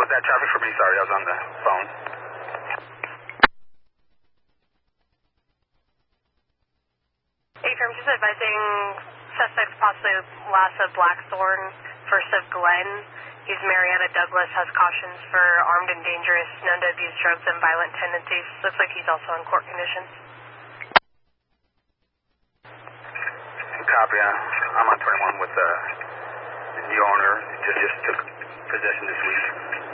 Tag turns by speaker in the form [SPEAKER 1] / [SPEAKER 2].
[SPEAKER 1] Was that traffic for me? Sorry, I was on the phone.
[SPEAKER 2] I'm just advising suspects possibly Lassa Blackthorn, first of Glenn. He's Marietta Douglas, has cautions for armed and dangerous, known to abuse drugs and violent tendencies. Looks like he's also on court conditions.
[SPEAKER 1] Copy. I'm on 21 with the new owner. Just took possession this week.